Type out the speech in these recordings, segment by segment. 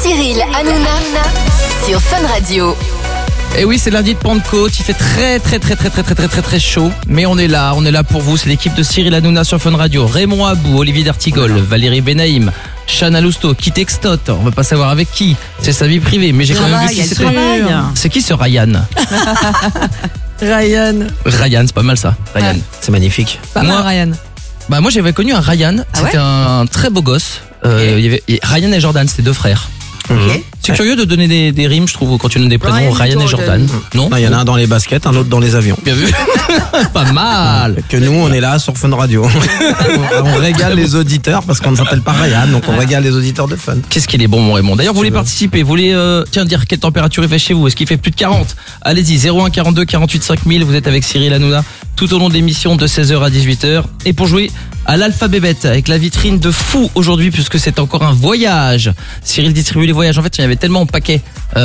Cyril Hanouna sur Fun Radio. Et oui, c'est lundi de Pentecôte, il fait très chaud, mais on est là pour vous, c'est l'équipe de Cyril Hanouna sur Fun Radio. Raymond Abou, Olivier D'Artigol, Valérie Benaïm, Chana Lousteau, qui textote, on va pas savoir avec qui, c'est sa vie privée, mais j'ai quand même vu qui c'était. C'est qui ce Ryan? Ryan, c'est pas mal ça, Ryan. Ouais. C'est magnifique. Pas mal, Ryan. Bah moi j'avais connu un Ryan, c'était un très beau gosse. Il y avait Ryan et Jordan, c'était deux frères. Ok. C'est curieux de donner des rimes, je trouve, quand tu donnes des prénoms. Ryan et Jordan. Non, il y en a un dans les baskets, un autre dans les avions. Bien vu. Pas mal. Que nous, on est là sur Fun Radio. On régale les auditeurs parce qu'on ne s'appelle pas Ryan, donc on régale les auditeurs de Fun. Qu'est-ce qu'il est bon, mon Raymond. D'ailleurs, vous voulez participer, vous voulez dire quelle température il fait chez vous. Est-ce qu'il fait plus de 40? Allez-y, 01 42 48 5000. Vous êtes avec Cyril Hanouna tout au long de l'émission de 16h à 18h. Et pour jouer à l'alphabet bête avec la vitrine de fou aujourd'hui, puisque c'est encore un voyage. Cyril distribue les voyages. En fait, il y avait tellement en paquet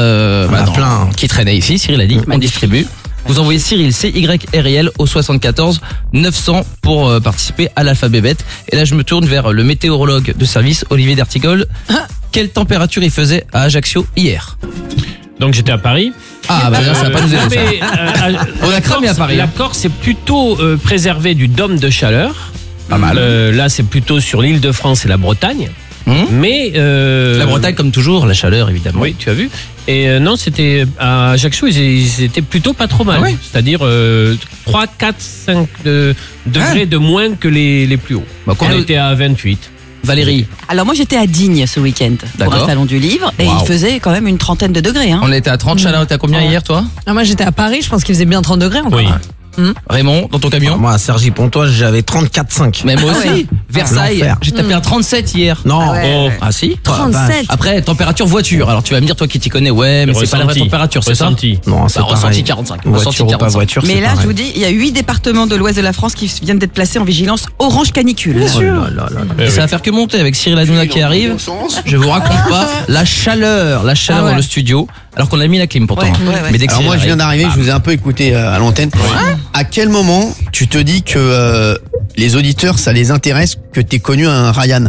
plein qui traînait ici. Cyril a dit, on distribue. Vous envoyez Cyril CYRIL au 74 900 pour participer à l'alphabet bête. Et là, je me tourne vers le météorologue de service, Olivier D'Artigol. Quelle température il faisait à Ajaccio hier? Donc j'étais à Paris. Ah bah là, ça va pas nous aider ça. On a cramé à Paris. La Corse est plutôt préservée du dôme de chaleur. Pas mal. Là, c'est plutôt sur l'île de France et la Bretagne. Mais la Bretagne, comme toujours, la chaleur évidemment. Oui, tu as vu. Et non, c'était à Ajaccio, ils étaient plutôt pas trop mal. Ah ouais. C'est-à-dire 3, 4, 5 degrés de moins que les plus hauts. Bah, On était à 28. Valérie, Alors moi j'étais à Digne ce week-end pour D'accord. un salon du livre et Waouh. il faisait quand même une trentaine de degrés. Hein. on était à 30. Chana, t'es à combien hier toi? Ah, moi j'étais à Paris, je pense qu'il faisait bien 30 degrés encore. Oui. Raymond, dans ton camion? Moi, à Cergy-Pontoise, j'avais 34,5. Mais moi aussi. ouais. Versailles, L'enfer. j'ai tapé un 37 hier. Non. Ah si? 37. Après, température voiture. Alors tu vas me dire, toi qui t'y connais, ouais, mais c'est pas la vraie température, c'est ça? Ressenti. Non, c'est Bah, ressenti pareil. 45. Voiture Ressenti ou pas 45. voiture, Mais c'est là pareil. je vous dis, il y a 8 départements de l'ouest de la France qui viennent d'être placés en vigilance orange canicule. Oh là là là. Et ça va faire que monter avec Cyril Hanouna qui arrive. Je vous raconte pas la chaleur dans le studio, alors qu'on a mis la clim pourtant. Ouais. Mais dès que Alors Cyril moi je viens arrive, d'arriver, je vous ai un peu écouté à l'antenne. À quel moment tu te dis que les auditeurs ça les intéresse que t'aies connu un Ryan?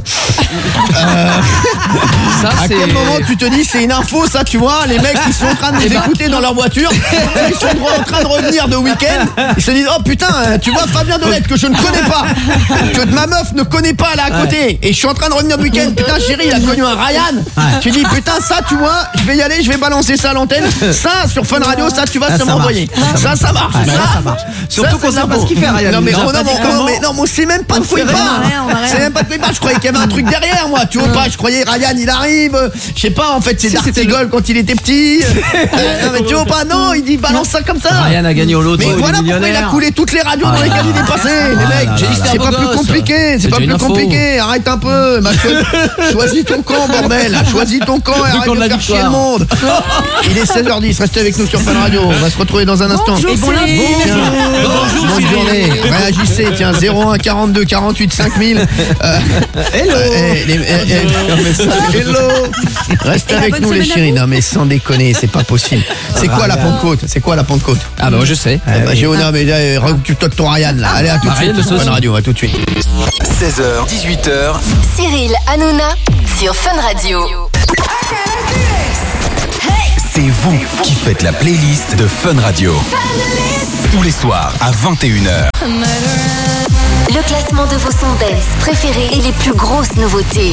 ça À c'est. quel moment tu te dis c'est une info ça, tu vois, les mecs qui sont en train de nous écouter dans leur voiture, ils sont en train de revenir de week-end, ils se disent oh putain, tu vois Fabien Delette que je ne connais pas, que ma meuf ne connaît pas là à côté, et je suis en train de revenir de week-end, putain chérie il a connu un Ryan. Tu dis putain ça tu vois, je vais y aller, je vais balancer ça à l'antenne, ça sur Fun Radio, ça tu vas Ça se m'envoyer, ça marche, ça marche. Surtout qu'on sait pas ce qu'il fait, Ryan. Non mais Non, non, moi c'est même pas de quoi il parle. C'est même pas de quoi il parle. Je croyais qu'il y avait un truc derrière moi. Tu vois pas? Je croyais Ryan il arrive. Je sais pas en fait c'est D'Artigol quand il était petit. Non mais tu vois pas? Non, il dit balance ça comme ça. Ryan a gagné au loto. Mais il est voilà pourquoi il a millionnaire. coulé toutes les radios dans lesquelles il est passé. Les mecs, là là. c'est pas plus compliqué. C'est pas C'était une plus info. compliqué. Arrête un peu. Choisis ton camp bordel. Choisis ton camp et arrête camp de de la faire chier victoire. le monde. Il est 16h10. Restez avec nous sur Fun Radio. On va se retrouver dans un instant. Et bon lundi. Bonne journée. Réagissez, tiens, 01 42 48 5000. Hello. Hello. Restez Et la avec bonne nous les semaine à chéris. vous. Non mais sans déconner, c'est pas possible. C'est quoi la Pentecôte? C'est quoi la Pentecôte? Ah bah moi je sais. Géona, mais occupe-toi de ton Ryan là. Allez, à tout de Ryan, suite. le sauce. Fun Radio, à tout de suite. 16h, 18h. Cyril Hanouna sur Fun Radio. C'est vous qui faites la playlist de Fun Radio. Tous les soirs à 21h. Le classement de vos sons dance préférés et les plus grosses nouveautés.